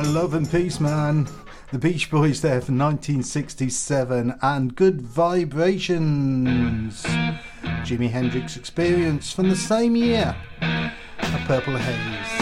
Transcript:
Love and Peace, man. The Beach Boys there from 1967, and Good Vibrations. Jimi Hendrix Experience from the same year. A Purple Haze.